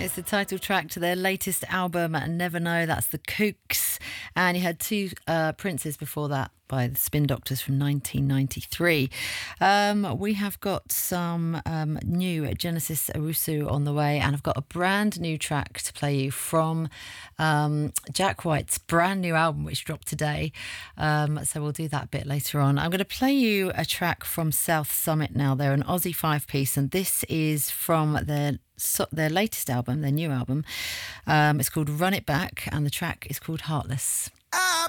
It's the title track to their latest album, Never Know. That's the Kooks. And you had two Princes before that by the Spin Doctors from 1993. We have got some new Genesis Owusu on the way, and I've got a brand new track to play you from Jack White's brand new album, which dropped today. So we'll do that a bit later on. I'm going to play you a track from South Summit now. They're an Aussie five-piece, and this is from their latest album, their new album. It's called Run It Back, and the track is called Heartless.